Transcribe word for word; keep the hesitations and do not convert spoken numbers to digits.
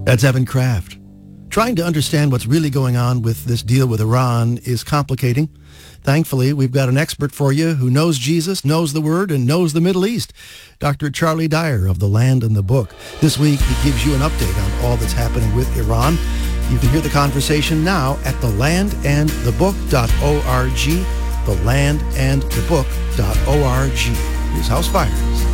That's Evan Kraft. Trying to understand what's really going on with this deal with Iran is complicating. Thankfully, we've got an expert for you who knows Jesus, knows the Word, and knows the Middle East. Doctor Charlie Dyer of The Land and the Book. This week, he gives you an update on all that's happening with Iran. You can hear the conversation now at the land and the book dot org, the land and the book dot org. Here's House Fires.